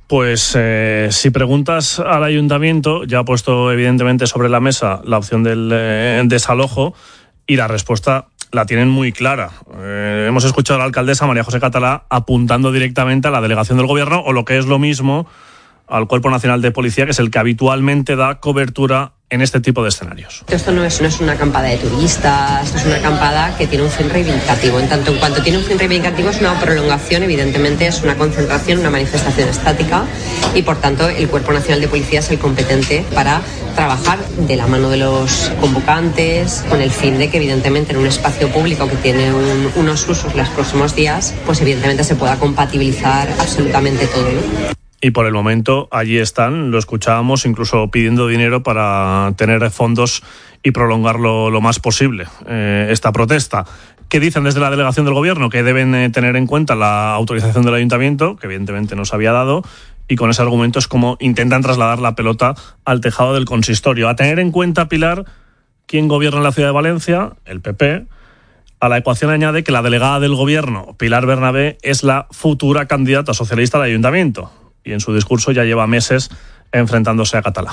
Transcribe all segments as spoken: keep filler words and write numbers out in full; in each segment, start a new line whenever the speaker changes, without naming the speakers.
Pues eh, si preguntas al ayuntamiento, ya ha puesto evidentemente sobre la mesa la opción del eh, desalojo y la respuesta la tienen muy clara. Eh, hemos escuchado a la alcaldesa María José Catalá apuntando directamente a la delegación del gobierno, o lo que es lo mismo, al Cuerpo Nacional de Policía, que es el que habitualmente da cobertura en este tipo de escenarios.
Esto no es, no es una acampada de turistas, esto es una acampada que tiene un fin reivindicativo. En tanto en cuanto tiene un fin reivindicativo, es una prolongación, evidentemente es una concentración, una manifestación estática, y por tanto el Cuerpo Nacional de Policía es el competente para trabajar de la mano de los convocantes, con el fin de que evidentemente en un espacio público que tiene un, unos usos los próximos días, pues evidentemente se pueda compatibilizar absolutamente todo, ¿no?
Y por el momento allí están, lo escuchábamos, incluso pidiendo dinero para tener fondos y prolongarlo lo más posible, eh, esta protesta. ¿Qué dicen desde la delegación del gobierno? Que deben eh, tener en cuenta la autorización del ayuntamiento, que evidentemente no se había dado, y con ese argumento es como intentan trasladar la pelota al tejado del consistorio. A tener en cuenta, Pilar, quién gobierna en la ciudad de Valencia, el P P. A la ecuación añade que la delegada del gobierno, Pilar Bernabé, es la futura candidata socialista al ayuntamiento. Y en su discurso ya lleva meses enfrentándose a Catalá.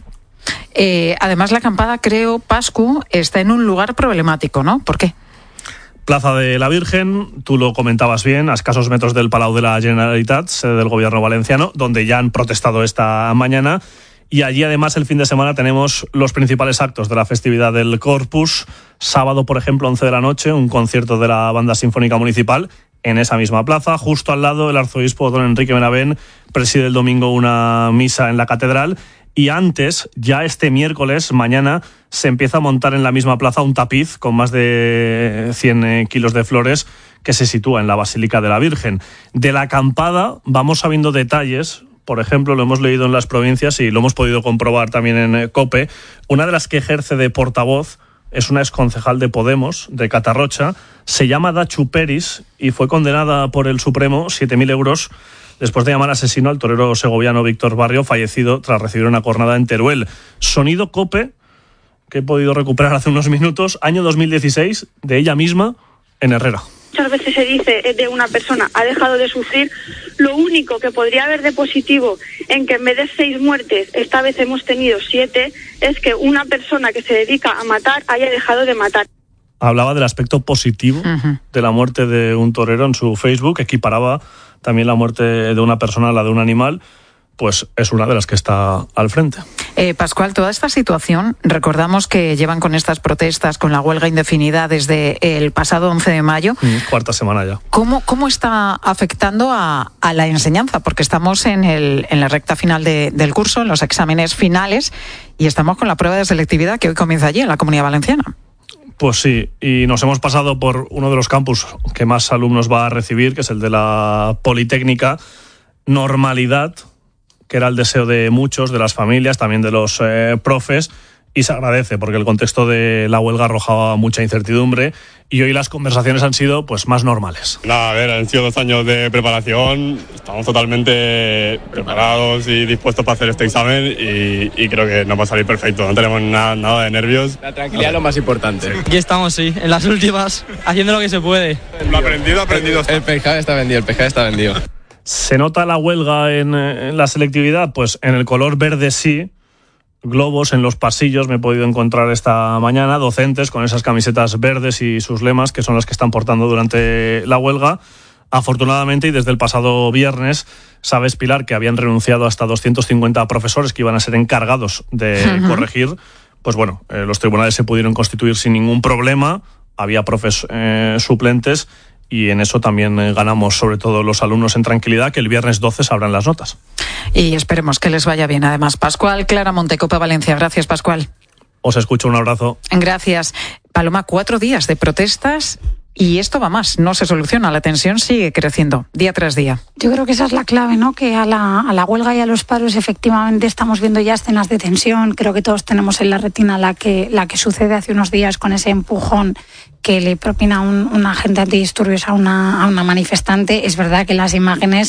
Eh, además, la acampada, creo, Pascu, está en un lugar problemático, ¿no? ¿Por qué?
Plaza de la Virgen, tú lo comentabas bien, a escasos metros del Palau de la Generalitat, sede del gobierno valenciano, donde ya han protestado esta mañana. Y allí, además, el fin de semana tenemos los principales actos de la festividad del Corpus. Sábado, por ejemplo, once de la noche, un concierto de la Banda Sinfónica Municipal en esa misma plaza. Justo al lado, el arzobispo don Enrique Benavent preside el domingo una misa en la catedral. Y antes, ya este miércoles, mañana, se empieza a montar en la misma plaza un tapiz con más de cien kilos de flores que se sitúa en la Basílica de la Virgen. De la acampada vamos sabiendo detalles. Por ejemplo, lo hemos leído en las provincias y lo hemos podido comprobar también en COPE. Una de las que ejerce de portavoz es una exconcejal de Podemos, de Catarrocha. Se llama Dachu Peris y fue condenada por el Supremo siete mil euros después de llamar asesino al torero segoviano Víctor Barrio, fallecido tras recibir una cornada en Teruel. Sonido COPE, que he podido recuperar hace unos minutos, año dos mil dieciséis, de ella misma, en Herrera.
Muchas veces se dice de una persona ha dejado de sufrir. Lo único que podría haber de positivo en que en vez de seis muertes, esta vez hemos tenido siete, es que una persona que se dedica a matar haya dejado de matar.
Hablaba del aspecto positivo uh-huh. de la muerte de un torero en su Facebook, equiparaba también la muerte de una persona a la de un animal. Pues es una de las que está al frente.
Eh, Pascual, toda esta situación, recordamos que llevan con estas protestas, con la huelga indefinida desde el pasado once de mayo.
Mm, cuarta semana ya.
¿Cómo, cómo está afectando a, a la enseñanza? Porque estamos en, el, en la recta final de, del curso, en los exámenes finales, y estamos con la prueba de selectividad que hoy comienza allí, en la Comunidad Valenciana.
Pues sí, y nos hemos pasado por uno de los campus que más alumnos va a recibir, que es el de la Politécnica. Normalidad, que era el deseo de muchos, de las familias, también de los eh, profes, y se agradece porque el contexto de la huelga arrojaba mucha incertidumbre y hoy las conversaciones han sido pues más normales.
Nada, a ver, han sido dos años de preparación, estamos totalmente preparados y dispuestos para hacer este examen y, y creo que nos va a salir perfecto, no tenemos nada, nada de nervios.
La tranquilidad es lo más importante. Aquí estamos, sí, en las últimas, haciendo lo que se puede.
Lo aprendido, aprendido está.
El pescado está vendido, el pescado está vendido.
¿Se nota la huelga en, en la selectividad? Pues en el color verde sí. Globos en los pasillos me he podido encontrar esta mañana, docentes con esas camisetas verdes y sus lemas, que son las que están portando durante la huelga. Afortunadamente, y desde el pasado viernes, sabes, Pilar, que habían renunciado hasta doscientos cincuenta profesores que iban a ser encargados de uh-huh. corregir. Pues bueno, eh, los tribunales se pudieron constituir sin ningún problema. Había profes eh, suplentes. Y en eso también ganamos, sobre todo los alumnos, en tranquilidad, que el viernes doce sabrán las notas.
Y esperemos que les vaya bien. Además, Pascual Claramonte, COPE Valencia. Gracias, Pascual.
Os escucho, un abrazo.
Gracias. Paloma, cuatro días de protestas y esto va más. No se soluciona, la tensión sigue creciendo día tras día.
Yo creo que esa es la clave, ¿no? Que a la, a la huelga y a los paros efectivamente estamos viendo ya escenas de tensión. Creo que todos tenemos en la retina la que, la que sucede hace unos días con ese empujón que le propina un, un agente antidisturbios a una, a una manifestante. Es verdad que las imágenes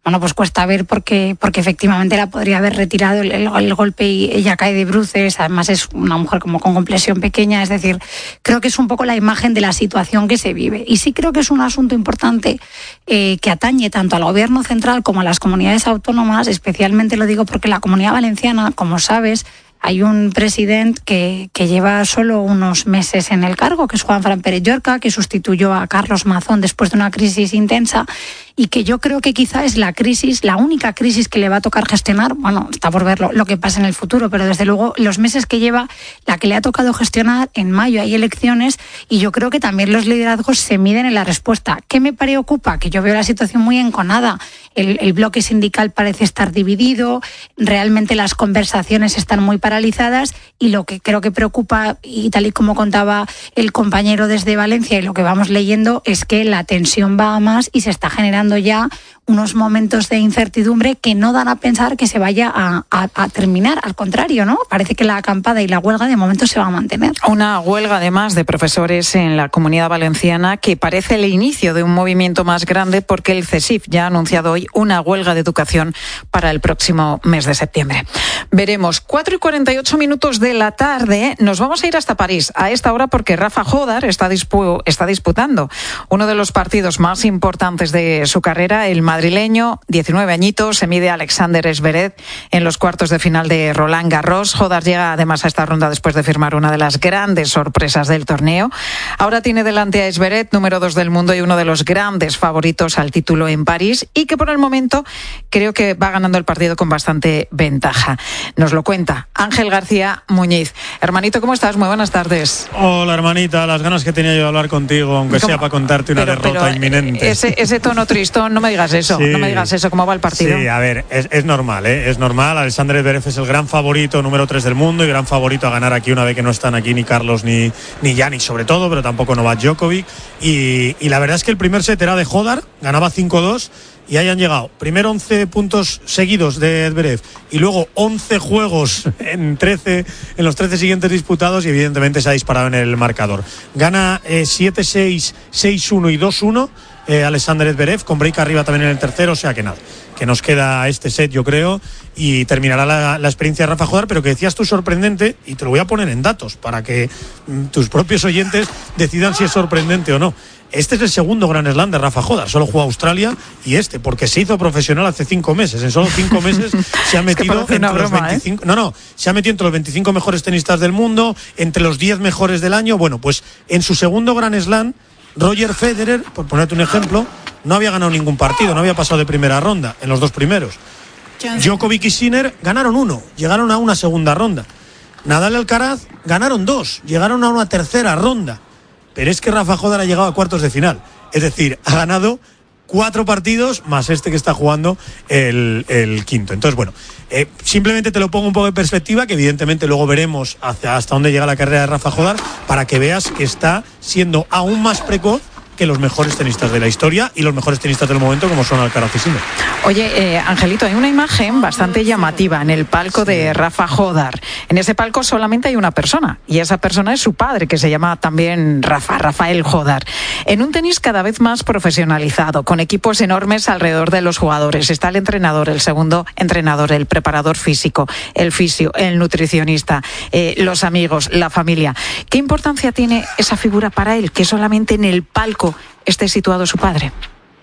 bueno, pues cuesta ver porque, porque efectivamente la podría haber retirado el, el, el golpe y ella cae de bruces. Además es una mujer como con complexión pequeña, es decir, creo que es un poco la imagen de la situación que se vive. Y sí creo que es un asunto importante eh, que atañe tanto al gobierno central como a las comunidades autónomas, especialmente lo digo porque la Comunidad Valenciana, como sabes, hay un presidente que, que lleva solo unos meses en el cargo, que es Juanfran Pérez Llorca, que sustituyó a Carlos Mazón después de una crisis intensa y que yo creo que quizá es la crisis, la única crisis que le va a tocar gestionar. Bueno, está por ver lo, lo que pasa en el futuro, pero desde luego los meses que lleva, la que le ha tocado gestionar, en mayo hay elecciones y yo creo que también los liderazgos se miden en la respuesta. ¿Qué me preocupa? Que yo veo la situación muy enconada. El, el bloque sindical parece estar dividido, realmente las conversaciones están muy paralizadas y lo que creo que preocupa, y tal y como contaba el compañero desde Valencia y lo que vamos leyendo, es que la tensión va a más y se está generando ya unos momentos de incertidumbre que no dan a pensar que se vaya a, a, a terminar. Al contrario, ¿no? Parece que la acampada y la huelga de momento se va a mantener.
Una huelga, además, de profesores en la Comunidad Valenciana que parece el inicio de un movimiento más grande porque el CESIF ya ha anunciado hoy una huelga de educación para el próximo mes de septiembre. Veremos. cuatro y cuarenta y ocho minutos de la tarde. Nos vamos a ir hasta París a esta hora porque Rafa Jodar está, dispu- está disputando uno de los partidos más importantes de su carrera, el madrileño, diecinueve añitos, se mide a Alexander Zverev en los cuartos de final de Roland Garros. Jodar llega además a esta ronda después de firmar una de las grandes sorpresas del torneo. Ahora tiene delante a Zverev, número dos del mundo y uno de los grandes favoritos al título en París, y que por el momento creo que va ganando el partido con bastante ventaja. Nos lo cuenta Ángel García Muñiz. Hermanito, ¿cómo estás? Muy buenas tardes.
Hola, hermanita, las ganas que tenía yo de hablar contigo, aunque ¿Cómo? sea para contarte una pero, derrota pero, inminente.
Ese, ese tono tristón, no me digas eso, sí, no me digas eso, ¿cómo va el partido?
Sí, a ver, es, es normal, ¿eh? Es normal. Alexander Zverev es el gran favorito, número tres del mundo y gran favorito a ganar aquí una vez que no están aquí ni Carlos ni, ni Giannis sobre todo, pero tampoco Novak Djokovic. Y, y la verdad es que el primer set era de Jodar, ganaba cinco dos. Y hayan llegado primero once puntos seguidos de Zverev y luego once juegos en trece en los trece siguientes disputados y evidentemente se ha disparado en el marcador. Gana eh, siete seis, seis uno y dos uno eh, Alexander Zverev, con break arriba también en el tercero, o sea que nada, que nos queda este set yo creo y terminará la, la experiencia de Rafa Jodar, pero que decías tú sorprendente y te lo voy a poner en datos para que mm, tus propios oyentes decidan si es sorprendente o no. Este es el segundo Grand Slam de Rafa Jodar, solo jugó Australia y este, porque se hizo profesional hace cinco meses. En solo cinco meses se ha metido es que entre broma, los veinticinco, ¿eh? No, no, se ha metido entre los veinticinco mejores tenistas del mundo, entre los diez mejores del año. Bueno, pues en su segundo Grand Slam, Roger Federer, por ponerte un ejemplo, no había ganado ningún partido, no había pasado de primera ronda en los dos primeros. Djokovic y Sinner ganaron uno, llegaron a una segunda ronda. Nadal y Alcaraz ganaron dos, llegaron a una tercera ronda. Pero es que Rafa Jodar ha llegado a cuartos de final. Es decir, ha ganado cuatro partidos más este que está jugando el, el quinto. Entonces, bueno, eh, simplemente te lo pongo un poco en perspectiva, que evidentemente luego veremos hacia, hasta dónde llega la carrera de Rafa Jodar, para que veas que está siendo aún más precoz que los mejores tenistas de la historia y los mejores tenistas del momento como son Alcaraz y Sinner.
Oye, eh, Angelito, hay una imagen bastante llamativa en el palco de Rafa Jodar. En ese palco solamente hay una persona y esa persona es su padre, que se llama también Rafa, Rafael Jodar. En un tenis cada vez más profesionalizado, con equipos enormes alrededor de los jugadores, está el entrenador, el segundo entrenador, el preparador físico, el fisio, el nutricionista, eh, los amigos, la familia. ¿Qué importancia tiene esa figura para él, que solamente en el palco esté situado su padre?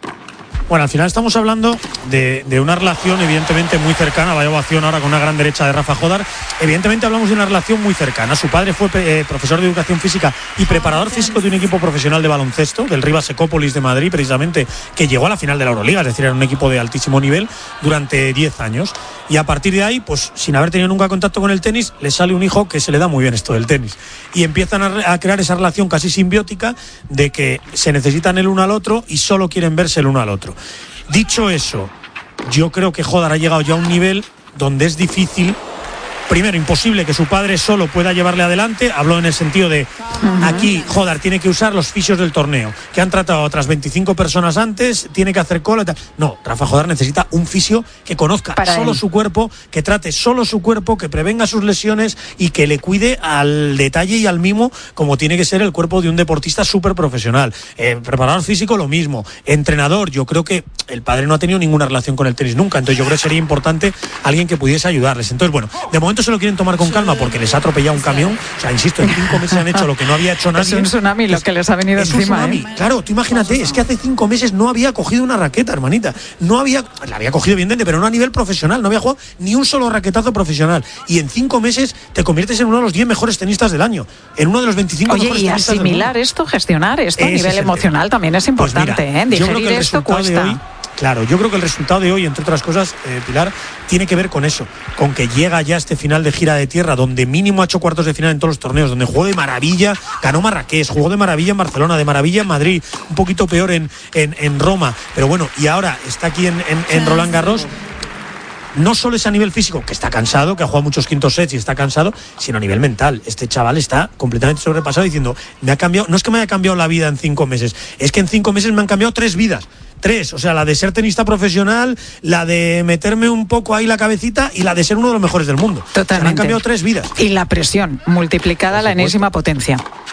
Bueno, al final estamos hablando de, de una relación evidentemente muy cercana. Vaya ovación ahora con una gran derecha de Rafa Jodar. Evidentemente hablamos de una relación muy cercana. Su padre fue eh, profesor de educación física y preparador físico de un equipo profesional de baloncesto, del Rivas Ecópolis de Madrid, precisamente, que llegó a la final de la Euroliga, es decir, era un equipo de altísimo nivel durante diez años. Y a partir de ahí, pues sin haber tenido nunca contacto con el tenis, le sale un hijo que se le da muy bien esto del tenis. Y empiezan a, a crear esa relación casi simbiótica de que se necesitan el uno al otro y solo quieren verse el uno al otro. Dicho eso, yo creo que Jodar ha llegado ya a un nivel donde es difícil primero, imposible que su padre solo pueda llevarle adelante. Habló en el sentido de, uh-huh. aquí, Jodar tiene que usar los fisios del torneo, que han tratado a otras veinticinco personas antes, tiene que hacer cola y tal. No, Rafa Jodar necesita un fisio que conozca Para solo él. su cuerpo, que trate solo su cuerpo, que prevenga sus lesiones y que le cuide al detalle y al mimo como tiene que ser el cuerpo de un deportista súper profesional. Eh, preparador físico, lo mismo. Entrenador, yo creo que el padre no ha tenido ninguna relación con el tenis nunca, entonces yo creo que sería importante alguien que pudiese ayudarles. Entonces, bueno, de momento se lo quieren tomar con calma porque les ha atropellado un camión. O sea, insisto, en cinco meses han hecho lo que no había hecho nadie.
Es un tsunami lo que les ha venido
es
encima.
Un tsunami. ¿eh? Claro, tú imagínate, es que hace cinco meses no había cogido una raqueta, hermanita. No había, la había cogido evidentemente, pero no a nivel profesional, no había jugado ni un solo raquetazo profesional. Y en cinco meses te conviertes en uno de los diez mejores tenistas del año, en uno de los veinticinco
Oye,
mejores
y
tenistas del mundo.
asimilar esto, gestionar esto a
Ese
nivel
es el
emocional
tema.
también es importante,
pues mira,
¿eh? Digerir
yo creo que el
esto
resultado
cuesta.
De hoy, Claro, yo creo que el resultado de hoy, entre otras cosas, eh, Pilar, tiene que ver con eso, con que llega ya este final de gira de tierra, donde mínimo ha hecho cuartos de final en todos los torneos, donde jugó de maravilla, ganó Marrakech, jugó de maravilla en Barcelona, de maravilla en Madrid, un poquito peor en, en, en Roma, pero bueno, y ahora está aquí en, en, en Roland Garros. No solo es a nivel físico, que está cansado, que ha jugado muchos quintos sets y está cansado, sino a nivel mental. Este chaval está completamente sobrepasado diciendo, me ha cambiado, no es que me haya cambiado la vida en cinco meses, es que en cinco meses me han cambiado tres vidas. Tres, o sea, la de ser tenista profesional, la de meterme un poco ahí la cabecita y la de ser uno de los mejores del mundo.
Totalmente.
O sea, me han cambiado tres vidas.
Y la presión multiplicada a la enésima potencia.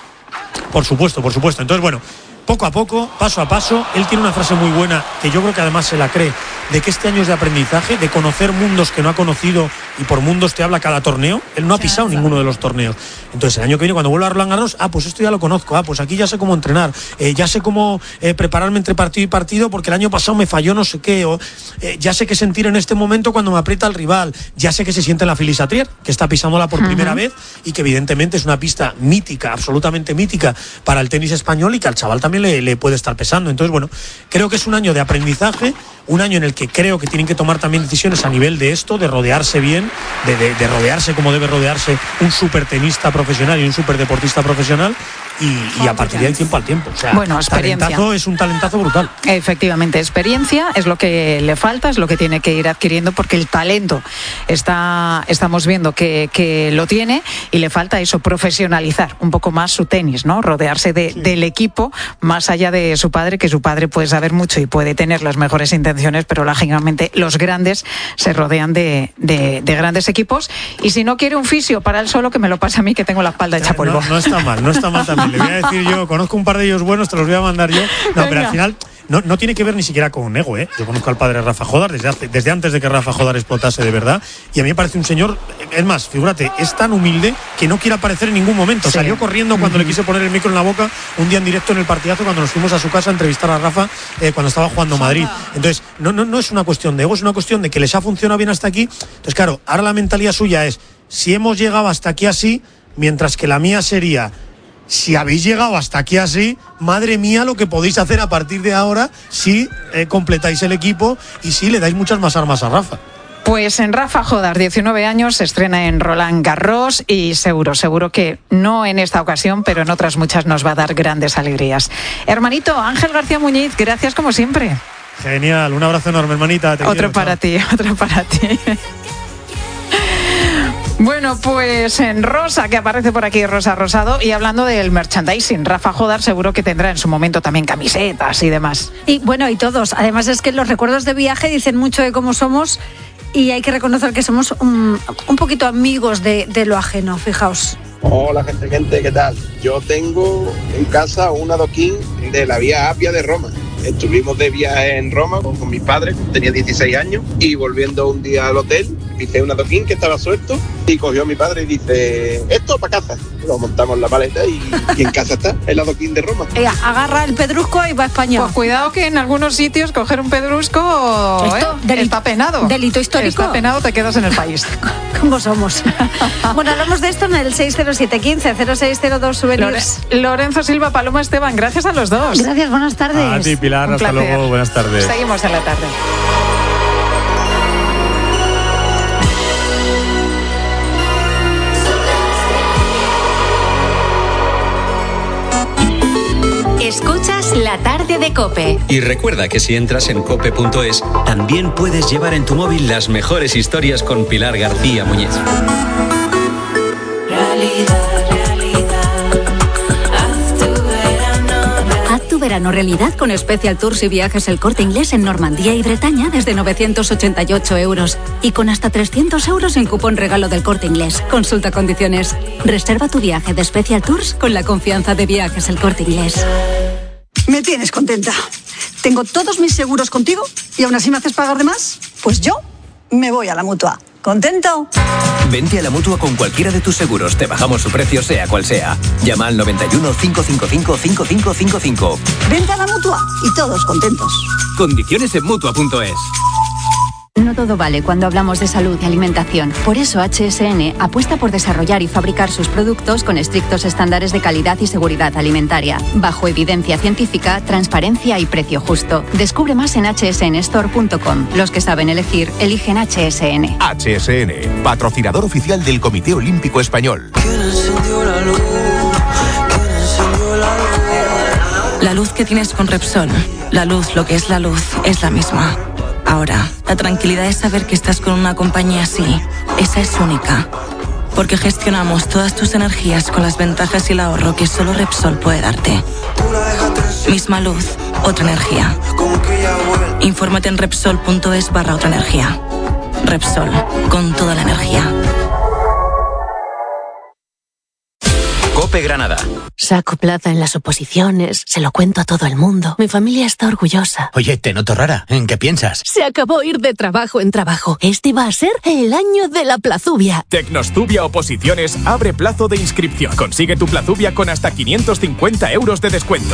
Por supuesto, por supuesto. Entonces, bueno, poco a poco, paso a paso. Él tiene una frase muy buena, que yo creo que además se la cree, de que este año es de aprendizaje, de conocer mundos que no ha conocido, y por mundos te habla cada torneo. Él no ha pisado ninguno de los torneos. Entonces el año que viene, cuando vuelva a Roland Garros, ah, pues esto ya lo conozco, ah, pues aquí ya sé cómo entrenar, eh, ya sé cómo eh, prepararme entre partido y partido, porque el año pasado me falló no sé qué, o eh, ya sé qué sentir en este momento cuando me aprieta el rival, ya sé qué se siente en la Filisatrier, que está pisándola por uh-huh. primera vez, y que evidentemente es una pista mítica, absolutamente mítica para el tenis español, y que al chaval también le, le puede estar pesando. Entonces, bueno, creo que es un año de aprendizaje, un año en el que creo que tienen que tomar también decisiones a nivel de esto, de rodearse bien, de, de, de rodearse como debe rodearse un súper tenista profesional y un súper deportista profesional, y, y a partir de ahí tiempo al tiempo. O sea,
bueno, experiencia.
Talentazo es un talentazo brutal.
Efectivamente, experiencia es lo que le falta, es lo que tiene que ir adquiriendo, porque el talento está, estamos viendo que, que lo tiene, y le falta eso, profesionalizar un poco más su tenis, ¿no? Rodearse de, sí. del equipo, más allá de su padre, que su padre puede saber mucho y puede tener las mejores intenciones, pero lógicamente los grandes se rodean de, de, de grandes equipos, y si no quiere un fisio para él solo, que me lo pase a mí, que tengo la espalda hecha polvo.
No, no está mal, no está mal también. Le voy a decir yo, conozco un par de ellos buenos, te los voy a mandar yo. No, Venga. Pero al final no, no tiene que ver ni siquiera con un ego, ¿eh? Yo conozco al padre Rafa Jodar desde, hace, desde antes de que Rafa Jodar explotase de verdad, y a mí me parece un señor, es más, figúrate, es tan humilde que no quiere aparecer en ningún momento. Sí. Salió corriendo cuando uh-huh. le quise poner el micro en la boca un día en directo en el partidazo, cuando nos fuimos a su casa a entrevistar a Rafa eh, cuando estaba jugando Madrid. Entonces, no, no, no es una cuestión de ego, es una cuestión de que les ha funcionado bien hasta aquí. Entonces, claro, ahora la mentalidad suya es, si hemos llegado hasta aquí así, mientras que la mía sería, si habéis llegado hasta aquí así, madre mía lo que podéis hacer a partir de ahora si eh, completáis el equipo y si le dais muchas más armas a Rafa.
Pues en Rafa Jodar, diecinueve años, se estrena en Roland Garros, y seguro, seguro que no en esta ocasión, pero en otras muchas nos va a dar grandes alegrías. Hermanito, Ángel García Muñiz, gracias como siempre.
Genial, un abrazo enorme, hermanita. Te
otro
quiero,
para
chao.
ti, otro para ti. Bueno, pues en Rosa, que aparece por aquí Rosa Rosado, y hablando del merchandising, Rafa Jodar seguro que tendrá en su momento también camisetas y demás.
Y bueno, y todos. Además es que los recuerdos de viaje dicen mucho de cómo somos, y hay que reconocer que somos un, un poquito amigos de, de lo ajeno, fijaos.
Hola gente, gente, ¿qué tal? Yo tengo en casa un adoquín de la vía Apia de Roma. Estuvimos de viaje en Roma con, con mis padres, tenía dieciséis años, y volviendo un día al hotel, hice un adoquín que estaba suelto, y cogió a mi padre y dice, esto para casa. Lo montamos en la maleta y, y en casa está, el adoquín de Roma.
Eh, agarra el pedrusco y va a España.
Pues cuidado, que en algunos sitios coger un pedrusco
Esto,
¿eh? está penado.
Delito histórico.
Está penado, te quedas en el país.
¿Cómo somos? Bueno, hablamos de esto en el seis cero siete uno cinco cero seis cero dos Souvenirs.
Lore- Lorenzo Silva, Paloma Esteban, gracias a los dos.
Gracias, buenas tardes.
A ti, Pilar,
Un
hasta
placer.
luego, buenas tardes.
Seguimos en la tarde.
Escuchas La Tarde de COPE.
Y recuerda que si entras en cope punto es, también puedes llevar en tu móvil las mejores historias con Pilar García Muñiz.
Realidad, realidad. Haz tu verano, haz tu verano realidad con Special Tours y Viajes El Corte Inglés en Normandía y Bretaña desde novecientos ochenta y ocho euros. Y con hasta trescientos euros en cupón regalo del Corte Inglés. Consulta condiciones. Reserva tu viaje de Special Tours con la confianza de Viajes El Corte Inglés.
Me tienes contenta. Tengo todos mis seguros contigo y aún así me haces pagar de más. Pues yo me voy a la Mutua. ¿Contento?
Vente a la Mutua con cualquiera de tus seguros. Te bajamos su precio sea cual sea. Llama al noventa y uno, cinco cinco cinco, cinco cinco cinco cinco.
Vente a la Mutua y todos contentos.
Condiciones en Mutua punto es.
No todo vale cuando hablamos de salud y alimentación. Por eso H S N apuesta por desarrollar y fabricar sus productos con estrictos estándares de calidad y seguridad alimentaria, bajo evidencia científica, transparencia y precio justo. Descubre más en hache ese ene store punto com. Los que saben elegir, eligen H S N.
H S N, patrocinador oficial del Comité Olímpico Español.
La luz que tienes con Repsol, la luz, lo que es la luz, es la misma. Ahora, la tranquilidad de saber que estás con una compañía así, esa es única. Porque gestionamos todas tus energías con las ventajas y el ahorro que solo Repsol puede darte. Misma luz, otra energía. Infórmate en Repsol punto es barra otra energía. Repsol, con toda la energía.
COPE Granada.
Saco plaza en las oposiciones, se lo cuento a todo el mundo. Mi familia está orgullosa.
Oye, te noto rara. ¿En qué piensas?
Se acabó ir de trabajo en trabajo. Este va a ser el año de la plazubia.
Tecnostubia Oposiciones abre plazo de inscripción. Consigue tu plazubia con hasta quinientos cincuenta euros de descuento.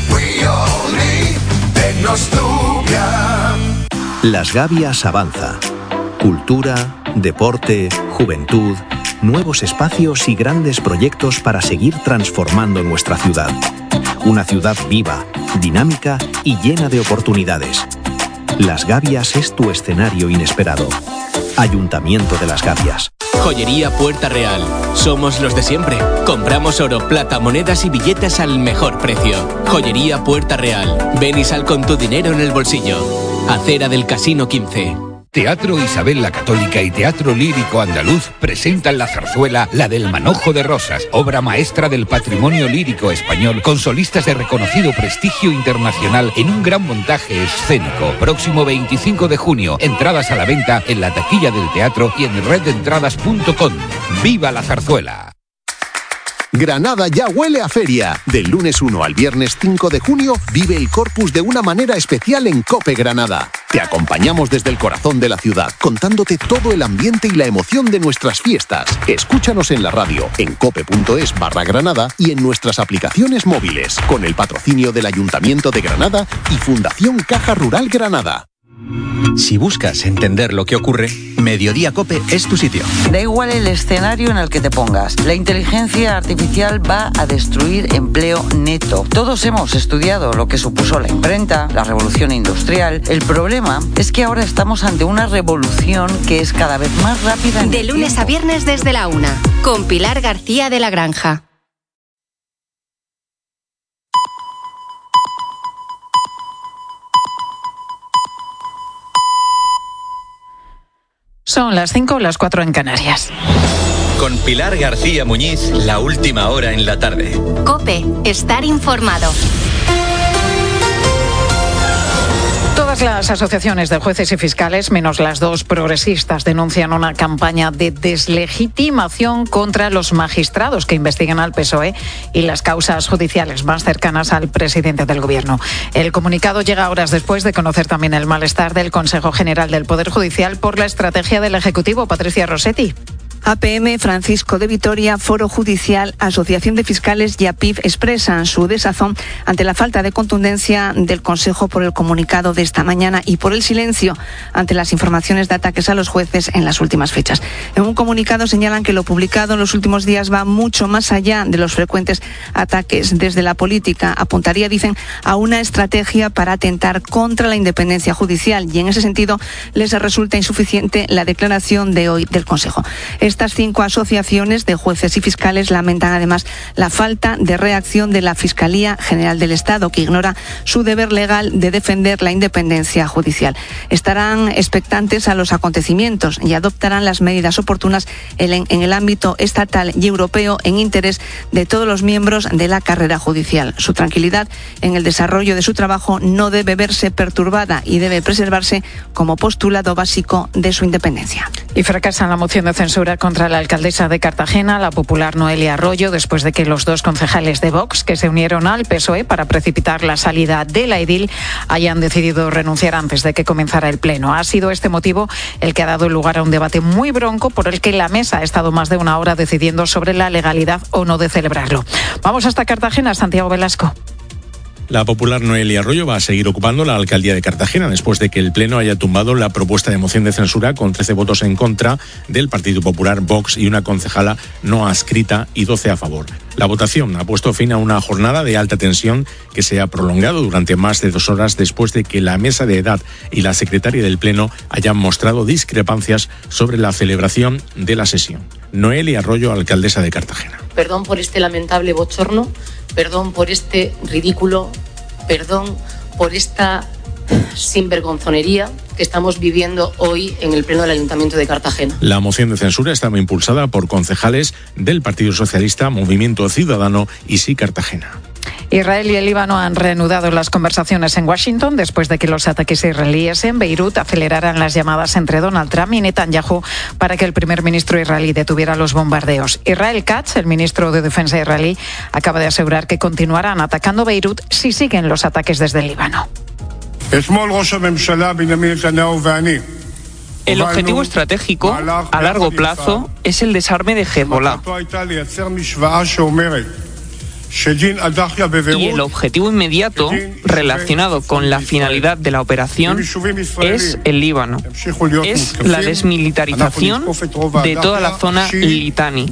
Las Gavias avanza. Cultura, deporte, juventud, nuevos espacios y grandes proyectos para seguir transformando nuestra ciudad. Una ciudad viva, dinámica y llena de oportunidades. Las Gavias es tu escenario inesperado. Ayuntamiento de Las Gavias.
Joyería Puerta Real. Somos los de siempre. Compramos oro, plata, monedas y billetes al mejor precio. Joyería Puerta Real. Ven y sal con tu dinero en el bolsillo. Acera del Casino quince.
Teatro Isabel la Católica y Teatro Lírico Andaluz presentan la zarzuela La del Manojo de Rosas, obra maestra del patrimonio lírico español, con solistas de reconocido prestigio internacional en un gran montaje escénico. Próximo veinticinco de junio, entradas a la venta en la taquilla del teatro y en red de entradas punto com. ¡Viva la zarzuela!
Granada ya huele a feria. Del lunes uno al viernes cinco de junio, vive el Corpus de una manera especial en COPE Granada. Te acompañamos desde el corazón de la ciudad, contándote todo el ambiente y la emoción de nuestras fiestas. Escúchanos en la radio, en cope punto es barra Granada y en nuestras aplicaciones móviles, con el patrocinio del Ayuntamiento de Granada y Fundación Caja Rural Granada.
Si buscas entender lo que ocurre, Mediodía COPE es tu sitio.
Da igual el escenario en el que te pongas. La inteligencia artificial va a destruir empleo neto. Todos hemos estudiado lo que supuso la imprenta, la revolución industrial. El problema es que ahora estamos ante una revolución que es cada vez más rápida.
De lunes a viernes desde la una, con Pilar García de la Granja.
Son las cinco o las cuatro en Canarias.
Con Pilar García Muñiz, la última hora en la tarde.
COPE, estar informado.
Todas las asociaciones de jueces y fiscales, menos las dos progresistas, denuncian una campaña de deslegitimación contra los magistrados que investigan al P S O E y las causas judiciales más cercanas al presidente del Gobierno. El comunicado llega horas después de conocer también el malestar del Consejo General del Poder Judicial por la estrategia del Ejecutivo. Patricia Rossetti.
A P M, Francisco de Vitoria, Foro Judicial, Asociación de Fiscales y A P I F expresan su desazón ante la falta de contundencia del Consejo por el comunicado de esta mañana y por el silencio ante las informaciones de ataques a los jueces en las últimas fechas. En un comunicado señalan que lo publicado en los últimos días va mucho más allá de los frecuentes ataques desde la política. Apuntaría, dicen, a una estrategia para atentar contra la independencia judicial y en ese sentido les resulta insuficiente la declaración de hoy del Consejo. Estas cinco asociaciones de jueces y fiscales lamentan además la falta de reacción de la Fiscalía General del Estado, que ignora su deber legal de defender la independencia judicial. Estarán expectantes a los acontecimientos y adoptarán las medidas oportunas en, en el ámbito estatal y europeo en interés de todos los miembros de la carrera judicial. Su tranquilidad en el desarrollo de su trabajo no debe verse perturbada y debe preservarse como postulado básico de su independencia.
Y fracasa la moción de censura contra la alcaldesa de Cartagena, la popular Noelia Arroyo, después de que los dos concejales de Vox, que se unieron al P S O E para precipitar la salida de la edil, hayan decidido renunciar antes de que comenzara el pleno. Ha sido este motivo el que ha dado lugar a un debate muy bronco por el que la mesa ha estado más de una hora decidiendo sobre la legalidad o no de celebrarlo. Vamos hasta Cartagena, Santiago Velasco.
La popular Noelia Arroyo va a seguir ocupando la alcaldía de Cartagena después de que el Pleno haya tumbado la propuesta de moción de censura con trece votos en contra del Partido Popular, Vox y una concejala no adscrita y doce a favor. La votación ha puesto fin a una jornada de alta tensión que se ha prolongado durante más de dos horas después de que la mesa de edad y la secretaria del Pleno hayan mostrado discrepancias sobre la celebración de la sesión. Noelia Arroyo, alcaldesa de Cartagena.
Perdón por este lamentable bochorno, perdón por este ridículo, perdón por esta sinvergonzonería que estamos viviendo hoy en el Pleno del Ayuntamiento de Cartagena.
La moción de censura estaba impulsada por concejales del Partido Socialista, Movimiento Ciudadano y Sí Cartagena.
Israel y el Líbano han reanudado las conversaciones en Washington después de que los ataques israelíes en Beirut aceleraran las llamadas entre Donald Trump y Netanyahu para que el primer ministro israelí detuviera los bombardeos. Israel Katz, el ministro de Defensa israelí, acaba de asegurar que continuarán atacando Beirut si siguen los ataques desde el Líbano.
El objetivo estratégico a largo plazo es el desarme de Hezbollah. Y el objetivo inmediato, relacionado con la finalidad de la operación, es el Líbano. Es la desmilitarización de toda la zona Litani.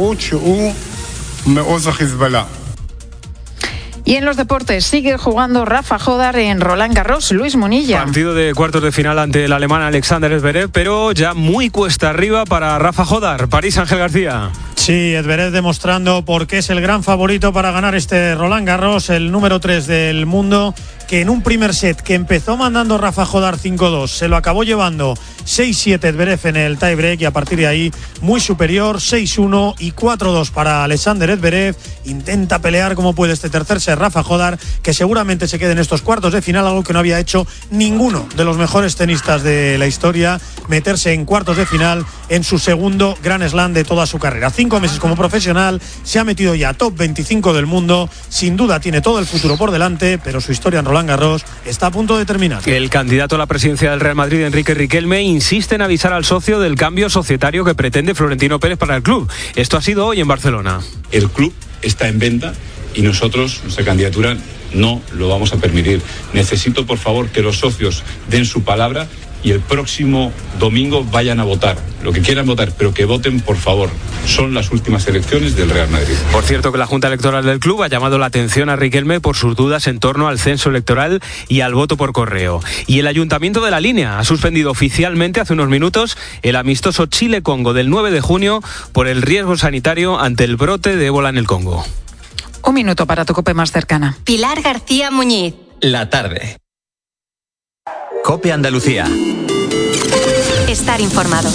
Y en los deportes sigue jugando Rafa Jodar en Roland Garros. Luis Munilla.
Partido de cuartos de final ante el alemán Alexander Zverev, pero ya muy cuesta arriba para Rafa Jodar. París, Ángel García.
Sí, Zverev demostrando por qué es el gran favorito para ganar este Roland Garros, el número tres del mundo, que en un primer set que empezó mandando Rafa Jodar cinco dos, se lo acabó llevando seis siete Zverev en el tiebreak y a partir de ahí muy superior, seis uno y cuatro dos para Alexander Zverev. Intenta pelear como puede este tercer set Rafa Jodar, que seguramente se quede en estos cuartos de final, algo que no había hecho ninguno de los mejores tenistas de la historia, meterse en cuartos de final en su segundo Grand Slam de toda su carrera. Cinco meses como profesional, se ha metido ya top veinticinco del mundo, sin duda tiene todo el futuro por delante, pero su historia en Roland Garros está a punto de terminar.
El candidato a la presidencia del Real Madrid, Enrique Riquelme, insiste en avisar al socio del cambio societario que pretende Florentino Pérez para el club. Esto ha sido hoy en Barcelona.
El club está en venta y nosotros, nuestra candidatura, no lo vamos a permitir. Necesito, por favor, que los socios den su palabra y el próximo domingo vayan a votar, lo que quieran votar, pero que voten, por favor. Son las últimas elecciones del Real Madrid.
Por cierto, que la Junta Electoral del club ha llamado la atención a Riquelme por sus dudas en torno al censo electoral y al voto por correo. Y el Ayuntamiento de La Línea ha suspendido oficialmente hace unos minutos el amistoso Chile-Congo del nueve de junio por el riesgo sanitario ante el brote de ébola en el Congo.
Un minuto para tu COPE más cercana.
Pilar García Muñiz.
La tarde. COPE Andalucía.
Estar informado.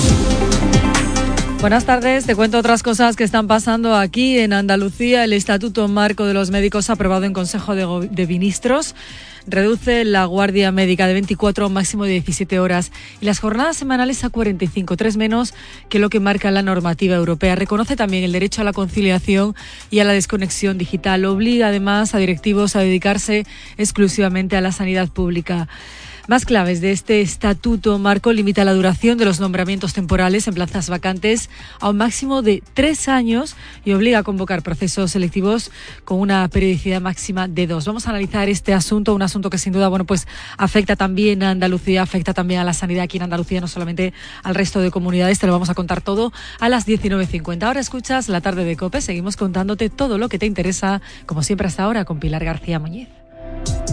Buenas tardes, te cuento otras cosas que están pasando aquí en Andalucía. El Estatuto Marco de los Médicos aprobado en Consejo de, Go- de Ministros reduce la guardia médica de veinticuatro a un máximo de diecisiete horas y las jornadas semanales a cuarenta y cinco, tres menos que lo que marca la normativa europea. Reconoce también el derecho a la conciliación y a la desconexión digital. Obliga además a directivos a dedicarse exclusivamente a la sanidad pública. Más claves de este estatuto marco: limita la duración de los nombramientos temporales en plazas vacantes a un máximo de tres años y obliga a convocar procesos selectivos con una periodicidad máxima de dos. Vamos a analizar este asunto, un asunto que sin duda, bueno, pues afecta también a Andalucía, afecta también a la sanidad aquí en Andalucía, no solamente al resto de comunidades. Te lo vamos a contar todo a las diecinueve cincuenta. Ahora escuchas La Tarde de COPE. Seguimos contándote todo lo que te interesa, como siempre hasta ahora, con Pilar García Muñiz.